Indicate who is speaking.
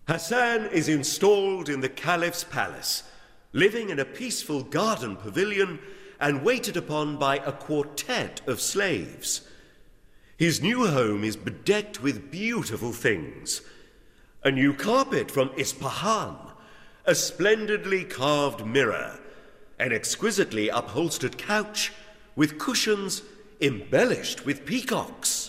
Speaker 1: Hassan is installed in the Caliph's palace, living in a peaceful garden pavilion and waited upon by a quartet of slaves. His new home is bedecked with beautiful things. A new carpet from Ispahan, a splendidly carved mirror, an exquisitely upholstered couch with cushions embellished with peacocks.